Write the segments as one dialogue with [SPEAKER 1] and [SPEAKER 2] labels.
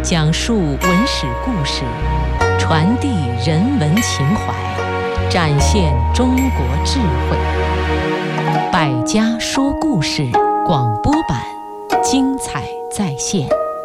[SPEAKER 1] 讲述文史故事，传递人文情怀，展现中国智慧。百家说故事广播版，精彩再现。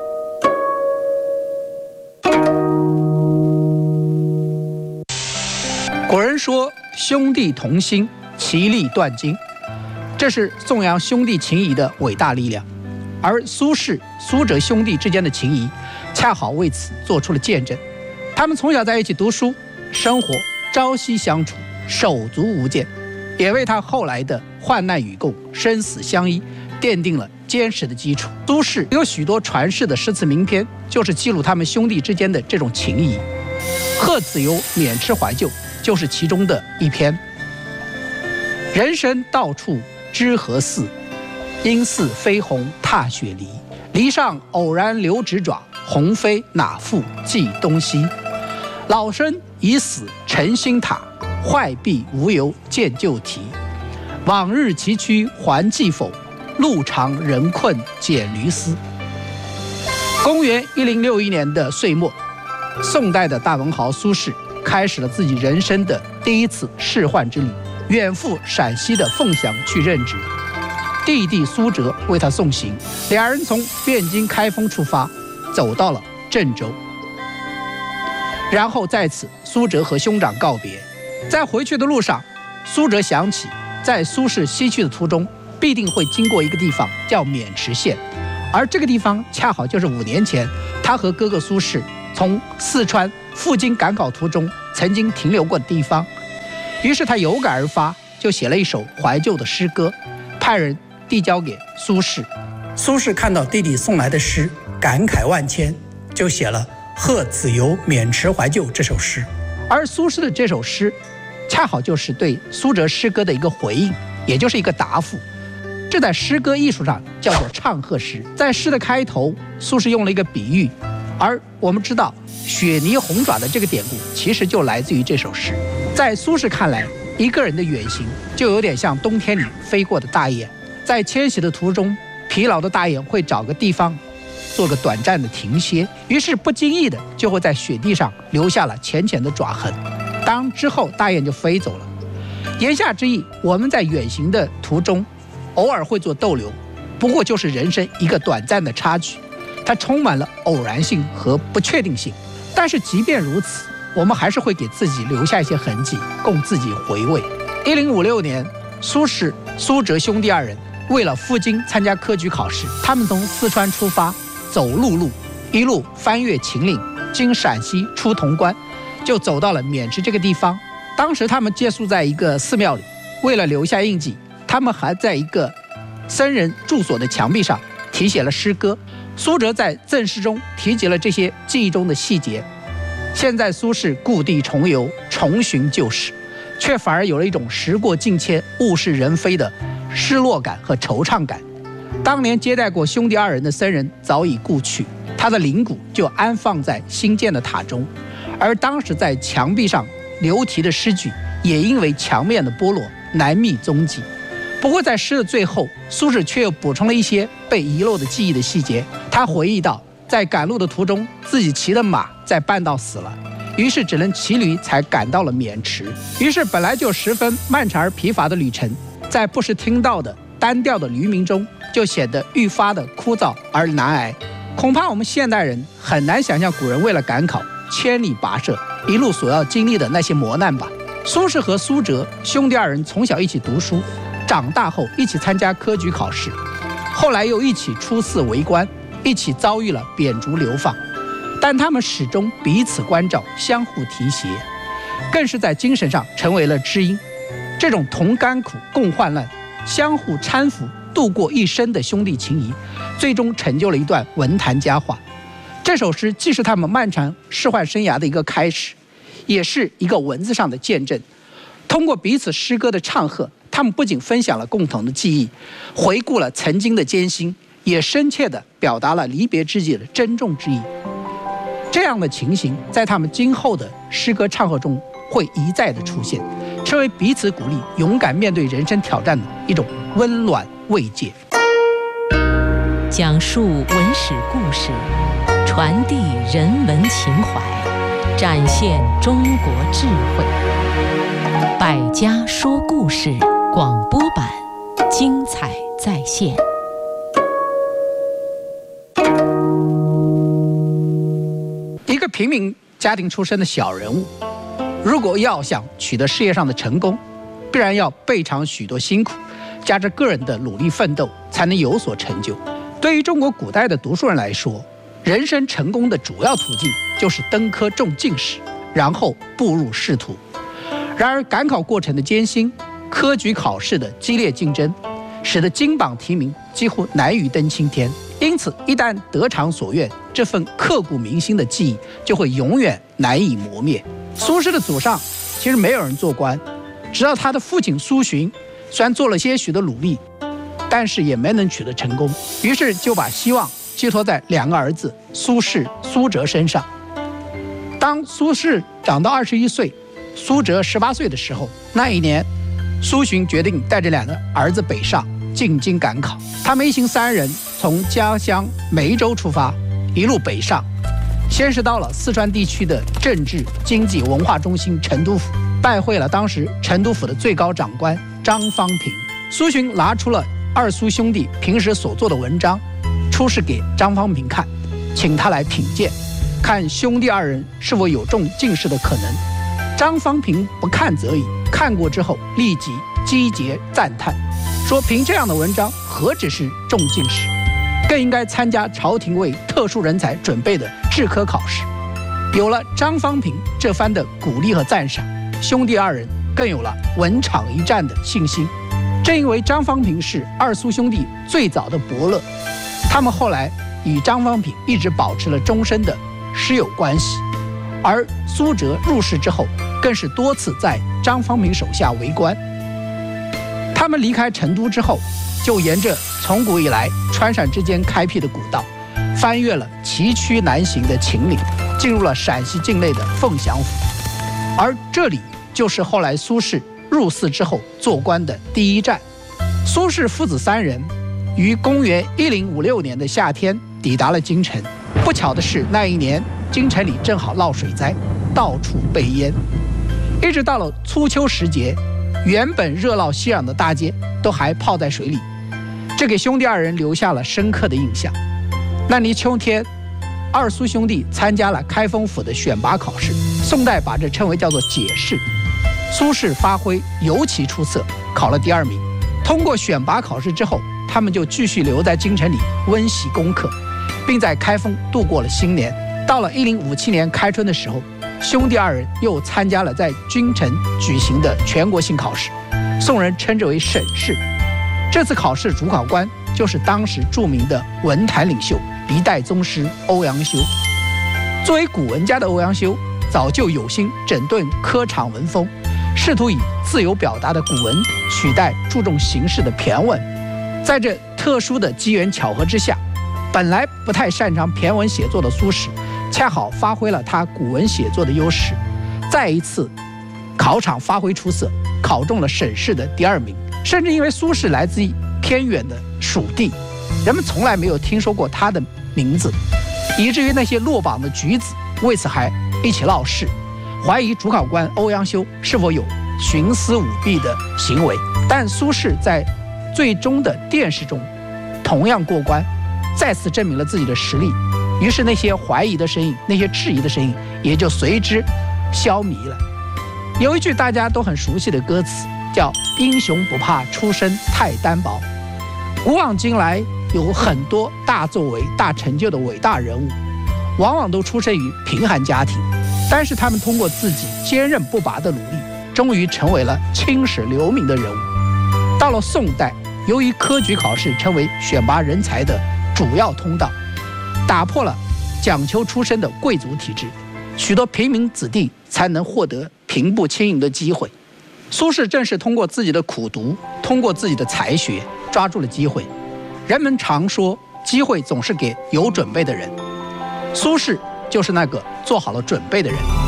[SPEAKER 2] 古人说兄弟同心，其利断金，这是颂扬兄弟情谊的伟大力量。而苏轼、苏辙兄弟之间的情谊恰好为此做出了见证。他们从小在一起读书生活，朝夕相处，手足无间，也为他后来的患难与共、生死相依奠定了坚实的基础。苏轼有许多传世的诗词名篇，就是记录他们兄弟之间的这种情谊。贺子由免吃怀旧就是其中的一篇。人生到处知何似，应似飞鸿踏雪梨。篱上偶然留指爪，鸿飞哪复计东西。老身已死成新塔，坏壁无由见旧题。往日崎岖还记否，路长人困解驴思。公元1061年的岁末，宋代的大文豪苏轼开始了自己人生的第一次仕宦之旅，远赴陕西的凤翔去任职。弟弟苏辙为他送行，两人从汴京开封出发，走到了郑州。然后在此，苏辙和兄长告别。在回去的路上，苏辙想起在苏轼西去的途中，必定会经过一个地方叫渑池县，而这个地方恰好就是5年前他和哥哥苏轼从四川赴京赶考途中曾经停留过的地方。于是他有感而发，就写了一首怀旧的诗歌，派人递交给苏轼。苏轼看到弟弟送来的诗，感慨万千，就写了《贺子由免池怀旧》这首诗。而苏轼的这首诗恰好就是对苏辙诗歌的一个回应，也就是一个答复。这在诗歌艺术上叫做唱和诗。在诗的开头，苏轼用了一个比喻，而我们知道雪泥红爪的这个典故其实就来自于这首诗。在苏轼看来，一个人的远行就有点像冬天里飞过的大雁，在迁徙的途中，疲劳的大雁会找个地方做个短暂的停歇，于是不经意的就会在雪地上留下了浅浅的爪痕。当之后大雁就飞走了。言下之意，我们在远行的途中偶尔会做逗留，不过就是人生一个短暂的插曲，它充满了偶然性和不确定性。但是即便如此，我们还是会给自己留下一些痕迹，供自己回味。1056年，苏轼、苏辙兄弟2人为了赴京参加科举考试，他们从四川出发，走陆路，一路翻越秦岭，经陕西出潼关，就走到了渑池这个地方。当时他们借宿在一个寺庙里，为了留下印记，他们还在一个僧人住所的墙壁上题写了诗歌。苏辙在赠诗中提及了这些记忆中的细节。现在苏轼故地重游，重寻旧事，却反而有了一种时过境迁、物是人非的失落感和惆怅感。当年接待过兄弟2人的僧人早已故去，他的灵骨就安放在新建的塔中，而当时在墙壁上留题的诗句也因为墙面的剥落难觅踪迹。不过在诗的最后，苏轼却又补充了一些被遗漏的记忆的细节。他回忆到，在赶路的途中，自己骑的马在半道死了，于是只能骑驴才赶到了渑池。于是本来就十分漫长而疲乏的旅程，在不时听到的单调的驴鸣中，就显得愈发的枯燥而难挨。恐怕我们现代人很难想象古人为了赶考千里跋涉，一路所要经历的那些磨难吧。苏轼和苏辙兄弟2人从小一起读书，长大后一起参加科举考试，后来又一起出仕为官，一起遭遇了贬逐流放，但他们始终彼此关照，相互提携，更是在精神上成为了知音。这种同甘苦共患难，相互搀扶度过一生的兄弟情谊，最终成就了一段文坛佳话。这首诗既是他们漫长仕宦生涯的一个开始，也是一个文字上的见证。通过彼此诗歌的唱和，他们不仅分享了共同的记忆，回顾了曾经的艰辛，也深切地表达了离别之际的珍重之意。这样的情形在他们今后的诗歌唱和中会一再的出现，成为彼此鼓励勇敢面对人生挑战的一种温暖慰藉。
[SPEAKER 1] 讲述文史故事，传递人文情怀，展现中国智慧。百家说故事广播版，精彩再现。
[SPEAKER 2] 一个平民家庭出身的小人物，如果要想取得事业上的成功，必然要备尝许多辛苦，加之个人的努力奋斗，才能有所成就。对于中国古代的读书人来说，人生成功的主要途径就是登科中进士，然后步入仕途。然而赶考过程的艰辛，科举考试的激烈竞争，使得金榜题名几乎难于登青天。因此一旦得偿所愿，这份刻骨铭心的记忆就会永远难以磨灭。苏轼的祖上其实没有人做官，直到他的父亲苏洵虽然做了些许的努力，但是也没能取得成功，于是就把希望寄托在两个儿子苏轼、苏辙身上。当苏轼长到21岁，苏辙18岁的时候，那一年苏洵决定带着两个儿子北上进京赶考。他们一行3人从家乡梅州出发，一路北上，先是到了四川地区的政治、经济、文化中心成都府，拜会了当时成都府的最高长官张方平。苏洵拿出了二苏兄弟平时所做的文章，出示给张方平看，请他来品鉴，看兄弟2人是否有中进士的可能。张方平不看则已，看过之后立即击节赞叹，说凭这样的文章何止是中进士，更应该参加朝廷为特殊人才准备的制科考试。有了张方平这番的鼓励和赞赏，兄弟2人更有了稳场一战的信心。正因为张方平是二苏兄弟最早的伯乐，他们后来与张方平一直保持了终身的师友关系。而苏辙入仕之后，更是多次在张方平手下为官。他们离开成都之后，就沿着从古以来川陕之间开辟的古道，翻越了崎岖难行的秦岭，进入了陕西境内的凤翔府。而这里就是后来苏轼入寺之后做官的第一站。苏轼父子3人于公元1056年的夏天抵达了京城。不巧的是，那一年京城里正好闹水灾，到处被淹。一直到了初秋时节，原本热闹熙攘的大街都还泡在水里，这给兄弟2人留下了深刻的印象。那年秋天，二苏兄弟参加了开封府的选拔考试，宋代把这称为叫做解试。苏轼发挥尤其出色，考了第2名。通过选拔考试之后，他们就继续留在京城里温习功课，并在开封度过了新年。到了1057年开春的时候，兄弟2人又参加了在京城举行的全国性考试，宋人称之为省试。这次考试主考官就是当时著名的文坛领袖一代宗师欧阳修。作为古文家的欧阳修，早就有心整顿科场文风，试图以自由表达的古文取代注重形式的骈文。在这特殊的机缘巧合之下，本来不太擅长骈文写作的苏轼，恰好发挥了他古文写作的优势，再一次考场发挥出色，考中了省试的第2名。甚至因为苏轼来自于偏远的蜀地，人们从来没有听说过他的名字，以至于那些落榜的举子为此还一起闹事，怀疑主考官欧阳修是否有徇私舞弊的行为。但苏轼在最终的殿试中同样过关，再次证明了自己的实力。于是那些怀疑的声音，那些质疑的声音也就随之消弭了。有一句大家都很熟悉的歌词，叫英雄不怕出身太单薄。古往今来，有很多大作为大成就的伟大人物，往往都出身于贫寒家庭，但是他们通过自己坚韧不拔的努力，终于成为了青史留名的人物。到了宋代，由于科举考试成为选拔人才的主要通道，打破了讲求出身的贵族体制，许多平民子弟才能获得平步青云的机会。苏轼正是通过自己的苦读，通过自己的才学，抓住了机会。人们常说，机会总是给有准备的人，苏轼就是那个做好了准备的人。